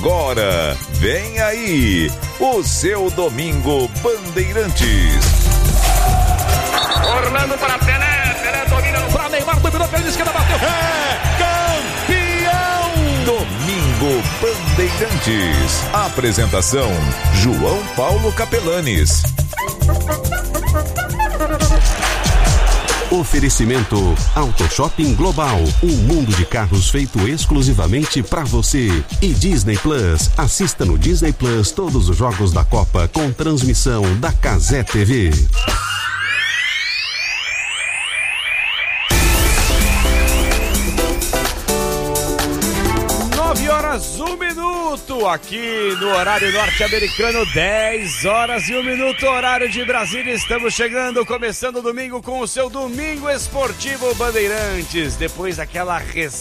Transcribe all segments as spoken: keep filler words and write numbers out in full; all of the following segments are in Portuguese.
Agora, vem aí, o seu Domingo Bandeirantes. Orlando para Pelé, Pelé domina para Neymar, dominou pela esquerda, bateu, é campeão! Domingo Bandeirantes. Apresentação, João Paulo Capelanes. Oferecimento Auto Shopping Global, um mundo de carros feito exclusivamente para você. E Disney Plus, assista no Disney Plus todos os jogos da Copa com transmissão da Cazé T V. nove horas, um minuto, aqui no horário norte-americano, dez horas e um minuto, horário de Brasília. Estamos chegando, começando o domingo com o seu Domingo Esportivo Bandeirantes. Depois daquela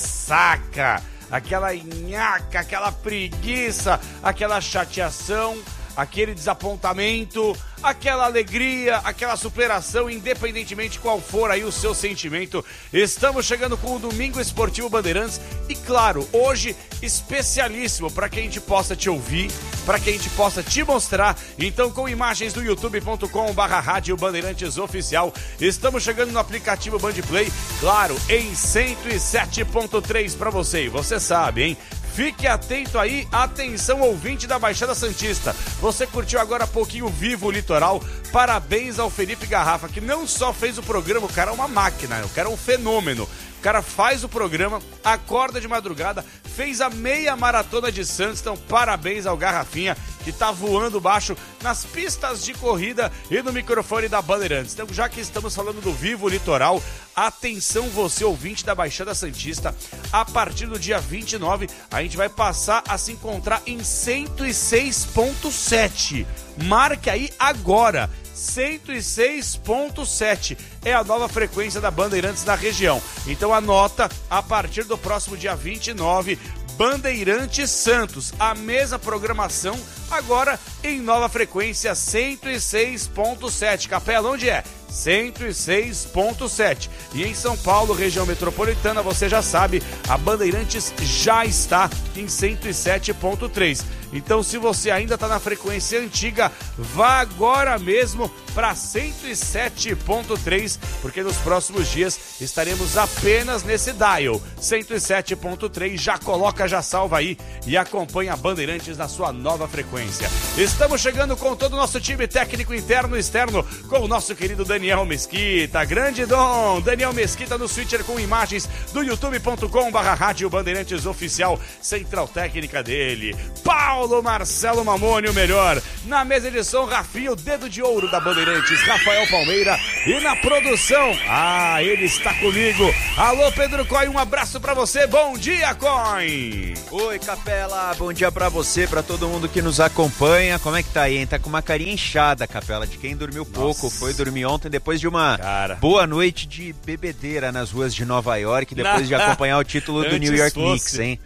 ressaca, aquela nhaca, aquela preguiça, aquela chateação, aquele desapontamento, aquela alegria, aquela superação, independentemente qual for aí o seu sentimento. Estamos chegando com o Domingo Esportivo Bandeirantes e, claro, hoje especialíssimo para que a gente possa te ouvir, para que a gente possa te mostrar. Então, com imagens do youtube ponto com barra rádio Bandeirantes Oficial, estamos chegando no aplicativo Bandplay, claro, em cento e sete ponto três para você. E você sabe, hein? Fique atento aí, atenção ouvinte da Baixada Santista. Você curtiu agora há pouquinho Vivo o Litoral? Parabéns ao Felipe Garrafa, que não só fez o programa, o cara é uma máquina, o cara é um fenômeno. O cara faz o programa, acorda de madrugada, fez a meia maratona de Santos, então parabéns ao Garrafinha, que tá voando baixo nas pistas de corrida e no microfone da Bandeirantes. Então, já que estamos falando do Vivo Litoral, atenção você, ouvinte da Baixada Santista, a partir do dia vinte e nove, a gente vai passar a se encontrar em cento e seis ponto sete. Marque aí agora. cento e seis ponto sete é a nova frequência da Bandeirantes na região. Então anota, a partir do próximo dia vinte e nove, Bandeirantes Santos, a mesma programação, agora em nova frequência cento e seis ponto sete. Capela, onde é? cento e seis ponto sete. E em São Paulo, região metropolitana, você já sabe, a Bandeirantes já está em cento e sete ponto três. Então, se você ainda está na frequência antiga, vá agora mesmo para cento e sete ponto três, porque nos próximos dias estaremos apenas nesse dial, cento e sete ponto três. Já coloca, já salva aí e acompanha a Bandeirantes na sua nova frequência. Estamos chegando com todo o nosso time técnico interno e externo, com o nosso querido Daniel Mesquita, grande Dom, Daniel Mesquita no switcher com imagens do youtube ponto com barra rádio Bandeirantes Oficial, central técnica dele, Paulo Marcelo Mamone, o melhor, na mesa de som, Rafinha, o dedo de ouro da Bandeirantes, Rafael Palmeira, e na produção, ah, ele está comigo, alô Pedro Coy, um abraço pra você, bom dia Coy! Oi Capela, bom dia pra você, pra todo mundo que nos acompanha, como é que tá aí, hein? Tá com uma carinha inchada, Capela, de quem dormiu pouco. Nossa. Foi dormir ontem depois de uma Cara. boa noite de bebedeira nas ruas de Nova York, depois de acompanhar o título do New York fosse. Knicks, hein?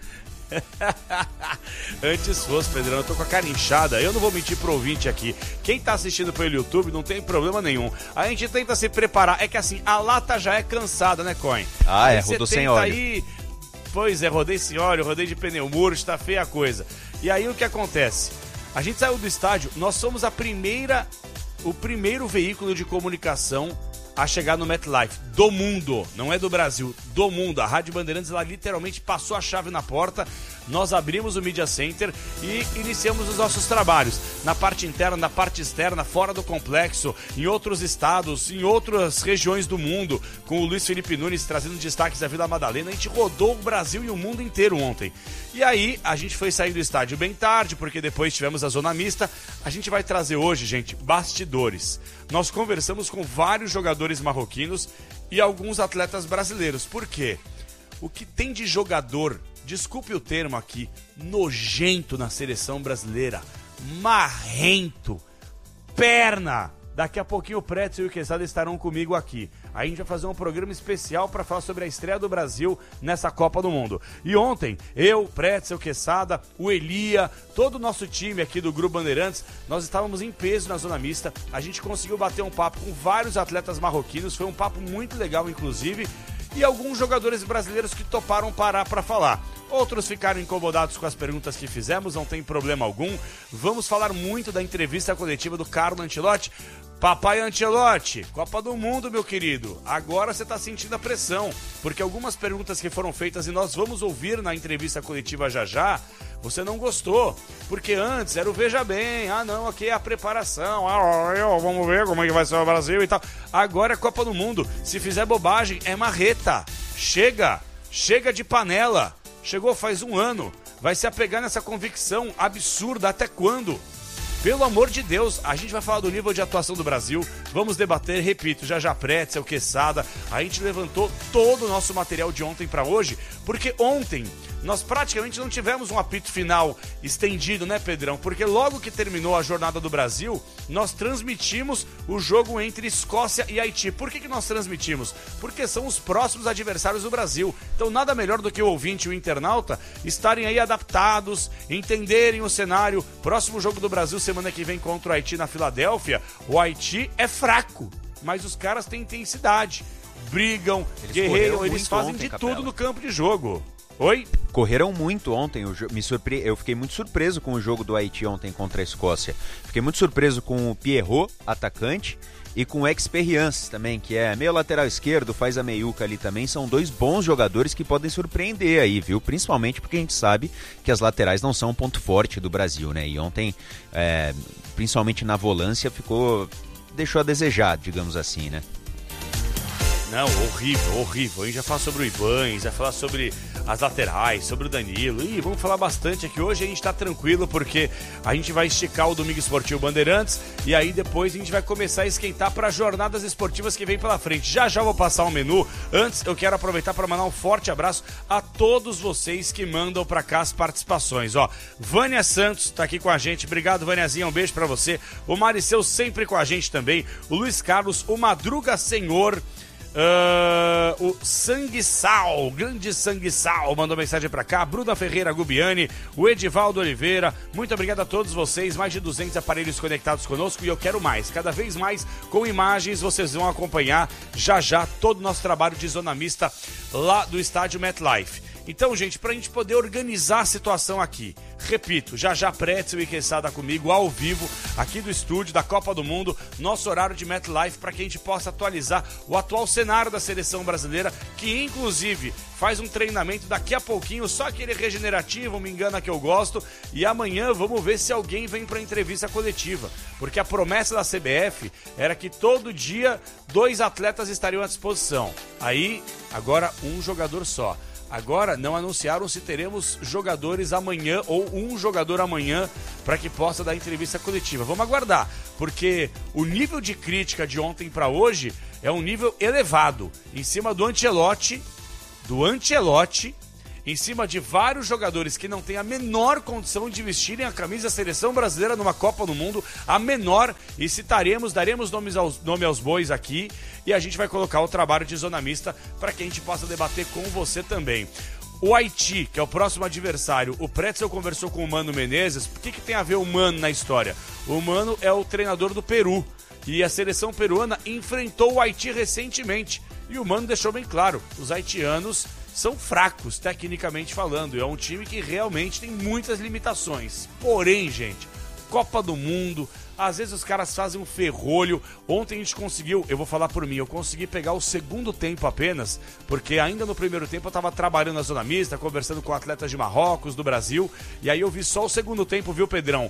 Antes fosse, Pedrão, eu tô com a cara inchada. Eu não vou mentir pro ouvinte aqui. Quem tá assistindo pelo YouTube não tem problema nenhum. A gente tenta se preparar. É que assim, a lata já é cansada, né, Coin? Ah, é, rodou sem óleo. Aí... Pois é, rodei sem óleo, rodei de pneu muro, está feia a coisa. E aí o que acontece? A gente saiu do estádio, nós somos a primeira, o primeiro veículo de comunicação a chegar no MetLife, do mundo, não é do Brasil, do mundo. A Rádio Bandeirantes, ela literalmente passou a chave na porta, nós abrimos o Media Center e iniciamos os nossos trabalhos, na parte interna, na parte externa, fora do complexo, em outros estados, em outras regiões do mundo, com o Luiz Felipe Nunes trazendo destaques da Vila Madalena. A gente rodou o Brasil e o mundo inteiro ontem. E aí, a gente foi sair do estádio bem tarde, porque depois tivemos a zona mista. A gente vai trazer hoje, gente, bastidores. Nós conversamos com vários jogadores marroquinos e alguns atletas brasileiros. Por quê? O que tem de jogador, desculpe o termo aqui, nojento na seleção brasileira, marrento, perna. Daqui a pouquinho o Pretzel e o Quesada estarão comigo aqui. Aí a gente vai fazer um programa especial para falar sobre a estreia do Brasil nessa Copa do Mundo. E ontem, eu, Pretzel, Quesada, o Elia, todo o nosso time aqui do Grupo Bandeirantes, nós estávamos em peso na zona mista. A gente conseguiu bater um papo com vários atletas marroquinos, foi um papo muito legal, inclusive, e alguns jogadores brasileiros que toparam parar para falar. Outros ficaram incomodados com as perguntas que fizemos, não tem problema algum. Vamos falar muito da entrevista coletiva do Carlo Ancelotti. Papai Ancelotti, Copa do Mundo, meu querido. Agora você está sentindo a pressão, porque algumas perguntas que foram feitas e nós vamos ouvir na entrevista coletiva já já, você não gostou, porque antes era o veja bem, ah não, aqui é a preparação, ah, vamos ver como é que vai ser o Brasil e tal. Agora é Copa do Mundo, se fizer bobagem é marreta. Chega, chega de panela. Chegou faz um ano, vai se apegar nessa convicção absurda até quando? Pelo amor de Deus, a gente vai falar do nível de atuação do Brasil, vamos debater, repito, já já Pretzel, Quesada, a gente levantou todo o nosso material de ontem para hoje, porque ontem nós praticamente não tivemos um apito final estendido, né, Pedrão? Porque logo que terminou a jornada do Brasil, nós transmitimos o jogo entre Escócia e Haiti. Por que que nós transmitimos? Porque são os próximos adversários do Brasil. Então nada melhor do que o ouvinte e o internauta estarem aí adaptados, entenderem o cenário. Próximo jogo do Brasil, semana que vem contra o Haiti na Filadélfia. O Haiti é fraco, mas os caras têm intensidade. Brigam, eles guerreiam, eles fazem ontem, de Capela. Tudo no campo de jogo. Oi? Correram muito ontem, eu, me surpre... eu fiquei muito surpreso com o jogo do Haiti ontem contra a Escócia. Fiquei muito surpreso com o Pierrot, atacante, e com o Experience também, que é meio lateral esquerdo, faz a meiuca ali também. São dois bons jogadores que podem surpreender aí, viu? Principalmente porque a gente sabe que as laterais não são um ponto forte do Brasil, né? E ontem, é, principalmente na volância, ficou... deixou a desejar, digamos assim, né? Não, horrível, horrível. A gente já fala sobre o Ivan, já fala sobre as laterais, sobre o Danilo. E vamos falar bastante aqui. Hoje a gente tá tranquilo porque a gente vai esticar o Domingo Esportivo Bandeirantes e aí depois a gente vai começar a esquentar para as jornadas esportivas que vem pela frente. Já já vou passar o menu. Antes eu quero aproveitar para mandar um forte abraço a todos vocês que mandam para cá as participações. Ó, Vânia Santos tá aqui com a gente. Obrigado, Vâniazinha. Um beijo para você. O Mariceu sempre com a gente também. O Luiz Carlos, o Madruga Senhor. Uh, o Sangue Sal, grande Sangue Sal, mandou mensagem pra cá. Bruna Ferreira Gubiani, o Edivaldo Oliveira, muito obrigado a todos vocês. Mais de duzentos aparelhos conectados conosco e eu quero mais, cada vez mais com imagens. Vocês vão acompanhar já já todo o nosso trabalho de zona mista lá do estádio MetLife. Então, gente, pra gente poder organizar a situação aqui, repito, já já Pretzel e Quesada comigo, ao vivo, aqui do estúdio da Copa do Mundo, nosso horário de MetLife, para que a gente possa atualizar o atual cenário da seleção brasileira, que inclusive faz um treinamento daqui a pouquinho, só aquele regenerativo, me engana que eu gosto, e amanhã vamos ver se alguém vem para entrevista coletiva, porque a promessa da C B F era que todo dia dois atletas estariam à disposição, aí agora um jogador só. Agora não anunciaram se teremos jogadores amanhã ou um jogador amanhã para que possa dar entrevista coletiva. Vamos aguardar, porque o nível de crítica de ontem para hoje é um nível elevado, em cima do Ancelotti, do Ancelotti, em cima de vários jogadores que não têm a menor condição de vestirem a camisa da seleção brasileira numa Copa do Mundo, a menor, e citaremos, daremos nomes aos, nome aos bois aqui, e a gente vai colocar o trabalho de zona mista para que a gente possa debater com você também. O Haiti, que é o próximo adversário, o Pretzel conversou com o Mano Menezes. O que, que tem a ver o Mano na história? O Mano é o treinador do Peru, e a seleção peruana enfrentou o Haiti recentemente, e o Mano deixou bem claro, os haitianos são fracos, tecnicamente falando. É um time que realmente tem muitas limitações. Porém, gente, Copa do Mundo, às vezes os caras fazem um ferrolho. Ontem a gente conseguiu, eu vou falar por mim, eu consegui pegar o segundo tempo apenas, porque ainda no primeiro tempo eu estava trabalhando na zona mista, conversando com atletas de Marrocos, do Brasil, e aí eu vi só o segundo tempo, viu, Pedrão?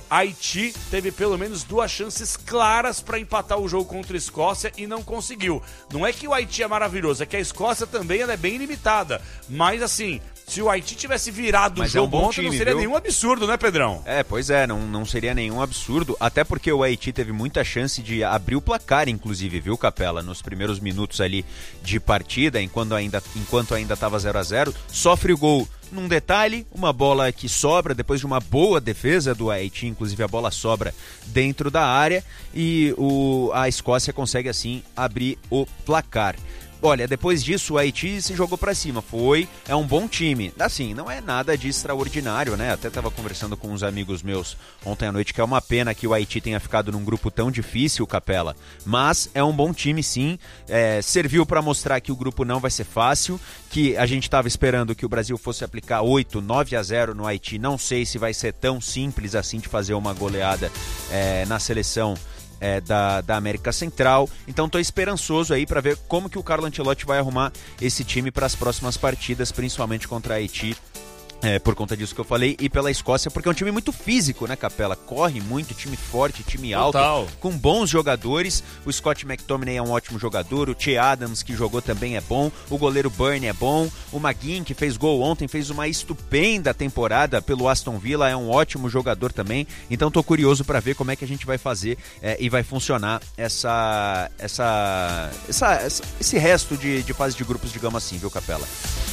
Haiti teve pelo menos duas chances claras para empatar o jogo contra a Escócia e não conseguiu. Não é que o Haiti é maravilhoso, é que a Escócia também ela é bem limitada. Mas assim, se o Haiti tivesse virado Mas o jogo é um ontem, time, não seria viu? nenhum absurdo, né, Pedrão? É, pois é, não, não seria nenhum absurdo. Até porque o Haiti teve muita chance de abrir o placar, inclusive, viu, Capela? Nos primeiros minutos ali de partida, enquanto ainda enquanto ainda estava zero a zero, sofre o gol. Num detalhe, uma bola que sobra depois de uma boa defesa do Haiti, inclusive a bola sobra dentro da área e o, a Escócia consegue assim abrir o placar. olha, depois disso o Haiti se jogou pra cima, foi, é um bom time, assim, não é nada de extraordinário, né, até tava conversando com uns amigos meus ontem à noite que é uma pena que o Haiti tenha ficado num grupo tão difícil, Capela, mas é um bom time sim, é, serviu pra mostrar que o grupo não vai ser fácil, que a gente tava esperando que o Brasil fosse aplicar oito, nove a zero no Haiti, não sei se vai ser tão simples assim de fazer uma goleada é, na seleção É, da, da América Central, então estou esperançoso aí para ver como que o Carlo Ancelotti vai arrumar esse time para as próximas partidas, principalmente contra a Haiti, é, por conta disso que eu falei, e pela Escócia, porque é um time muito físico, né, Capela? Corre muito, time forte, time alto, Total. Com bons jogadores. O Scott McTominay é um ótimo jogador, o Che Adams, que jogou também, é bom, o goleiro Burnie é bom, o McGinn, que fez gol ontem, fez uma estupenda temporada pelo Aston Villa, é um ótimo jogador também, então estou curioso para ver como é que a gente vai fazer é, e vai funcionar essa, essa, essa, essa esse resto de, de fase de grupos, digamos assim, viu, Capela?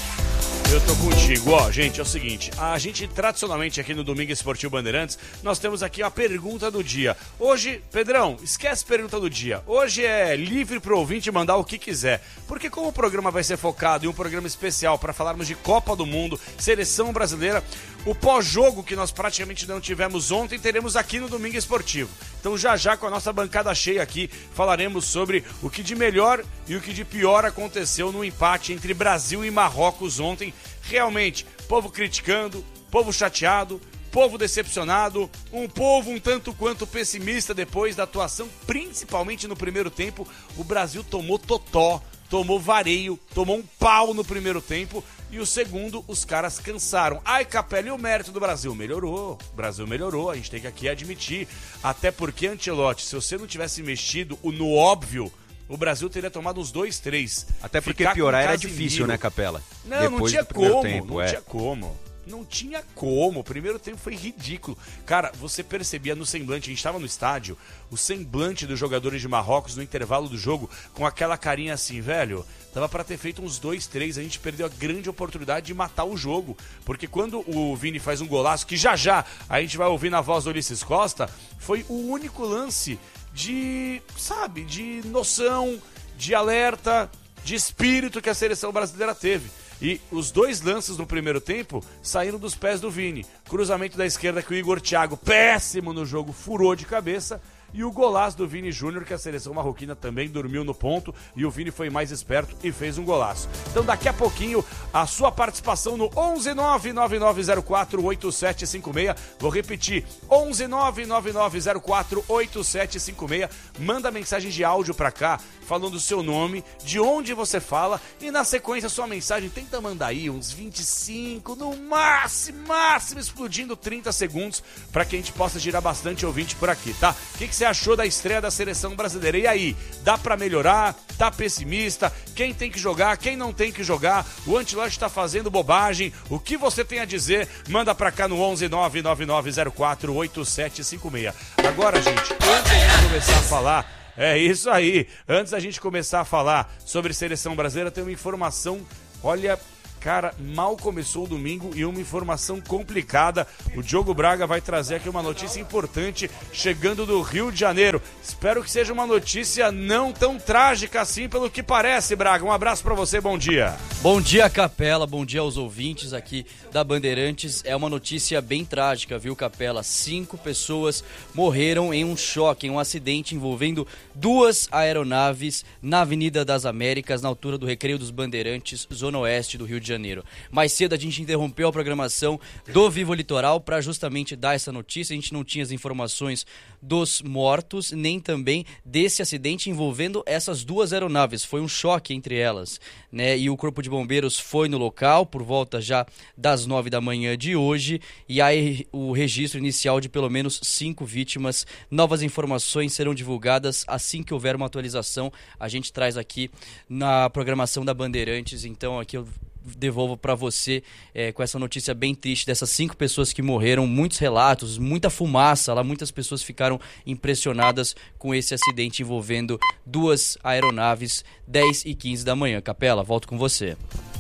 Eu tô contigo, ó, gente, é o seguinte, a gente tradicionalmente aqui no Domingo Esportivo Bandeirantes, nós temos aqui a pergunta do dia. Hoje, Pedrão, esquece a pergunta do dia, hoje é livre pro ouvinte mandar o que quiser, porque como o programa vai ser focado em um programa especial para falarmos de Copa do Mundo, Seleção Brasileira, o pós-jogo que nós praticamente não tivemos ontem, teremos aqui no Domingo Esportivo. Então já já com a nossa bancada cheia aqui, falaremos sobre o que de melhor e o que de pior aconteceu no empate entre Brasil e Marrocos ontem. Realmente, povo criticando, povo chateado, povo decepcionado, um povo um tanto quanto pessimista depois da atuação, principalmente no primeiro tempo. O Brasil tomou totó, tomou vareio, tomou um pau no primeiro tempo e o segundo, os caras cansaram. Ai, Capela, e o mérito do Brasil? Melhorou, o Brasil melhorou, a gente tem que aqui admitir. Até porque, Ancelotti, se você não tivesse mexido no óbvio, o Brasil teria tomado uns dois, três. Até porque Ficar piorar era difícil, né, Capela? Não, Depois não tinha como, tempo, não é. tinha como. Não tinha como, o primeiro tempo foi ridículo. Cara, você percebia no semblante, a gente estava no estádio, o semblante dos jogadores de Marrocos no intervalo do jogo, com aquela carinha assim, velho, dava pra ter feito uns dois, três, a gente perdeu a grande oportunidade de matar o jogo. Porque quando o Vini faz um golaço, que já já a gente vai ouvir na voz do Ulisses Costa, foi o único lance de, sabe, de noção, de alerta, de espírito que a seleção brasileira teve. E os dois lances no primeiro tempo saíram dos pés do Vini. Cruzamento da esquerda que o Igor Thiago, péssimo no jogo, furou de cabeça. E o golaço do Vini Júnior, que a seleção marroquina também dormiu no ponto. E o Vini foi mais esperto e fez um golaço. Então daqui a pouquinho, a sua participação no onze nove nove nove zero quatro oito sete cinco seis. Vou repetir, onze nove nove nove zero quatro oito sete cinco seis. Manda mensagem de áudio pra cá, falando o seu nome, de onde você fala. E na sequência, sua mensagem, tenta mandar aí uns vinte e cinco, no máximo, máximo, explodindo trinta segundos, pra que a gente possa girar bastante ouvinte por aqui, tá? O que, que você achou da estreia da seleção brasileira? E aí, dá pra melhorar? Tá pessimista? Quem tem que jogar? Quem não tem que jogar? O Ancelotti tá fazendo bobagem? O que você tem a dizer? Manda pra cá no onze nove nove nove zero quatro oito sete cinco seis. Agora, gente, antes de gente começar a falar, é isso aí, antes da gente começar a falar sobre seleção brasileira, tem uma informação, olha... Cara, mal começou o domingo e uma informação complicada. O Diogo Braga vai trazer aqui uma notícia importante chegando do Rio de Janeiro. Espero que seja uma notícia não tão trágica assim pelo que parece, Braga. Um abraço pra você, bom dia. Bom dia, Capela, bom dia aos ouvintes aqui da Bandeirantes. É uma notícia bem trágica, viu, Capela? Cinco pessoas morreram em um choque, em um acidente envolvendo duas aeronaves na Avenida das Américas, na altura do Recreio dos Bandeirantes, zona oeste do Rio de Janeiro. Mais cedo a gente interrompeu a programação do Vivo Litoral para justamente dar essa notícia. A gente não tinha as informações dos mortos, nem também desse acidente envolvendo essas duas aeronaves. Foi um choque entre elas, né? E o Corpo de Bombeiros foi no local por volta já das nove da manhã de hoje, e aí o registro inicial de pelo menos cinco vítimas. Novas informações serão divulgadas assim que houver uma atualização. A gente traz aqui na programação da Bandeirantes. Então aqui eu devolvo para você é, com essa notícia bem triste dessas cinco pessoas que morreram, muitos relatos, muita fumaça lá, muitas pessoas ficaram impressionadas com esse acidente envolvendo duas aeronaves, dez e quinze da manhã. Capela, volto com você.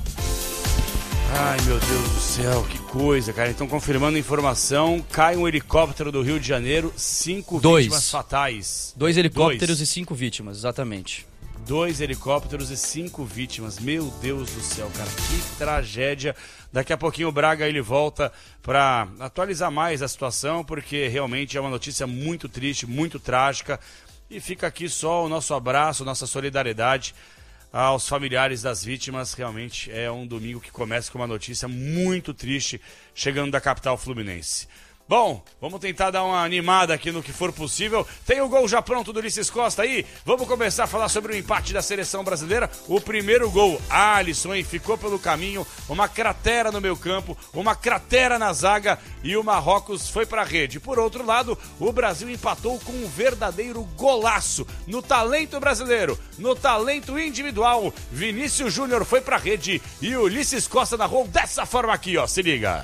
Ai, meu Deus do céu, que coisa, cara. Então, confirmando a informação, cai um helicóptero do Rio de Janeiro, cinco Dois. vítimas fatais. Dois helicópteros Dois. e cinco vítimas, exatamente. dois helicópteros e cinco vítimas. Meu Deus do céu, cara, que tragédia. Daqui a pouquinho o Braga ele volta para atualizar mais a situação, porque realmente é uma notícia muito triste, muito trágica. E fica aqui só o nosso abraço, nossa solidariedade aos familiares das vítimas. Realmente é um domingo que começa com uma notícia muito triste chegando da capital fluminense. Bom, vamos tentar dar uma animada aqui no que for possível. Tem o gol já pronto do Ulisses Costa aí. Vamos começar a falar sobre o empate da seleção brasileira. O primeiro gol, Alisson, hein? Ficou pelo caminho, uma cratera no meio campo, uma cratera na zaga e o Marrocos foi pra rede. Por outro lado, o Brasil empatou com um verdadeiro golaço no talento brasileiro, no talento individual. Vinícius Júnior foi pra rede e o Ulisses Costa narrou dessa forma aqui, ó. Se liga.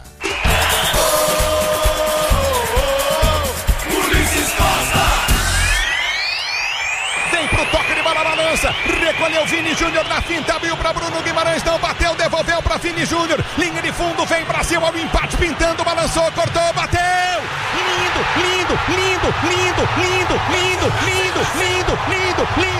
Vem pro toque de bola, balança, recolheu Vini Júnior na finta, abriu pra Bruno Guimarães, não bateu, devolveu pra Vini Júnior, linha de fundo, vem Brasil ao empate, pintando, balançou, cortou, bateu, lindo, lindo, lindo, lindo, lindo, lindo, lindo, lindo, lindo, lindo.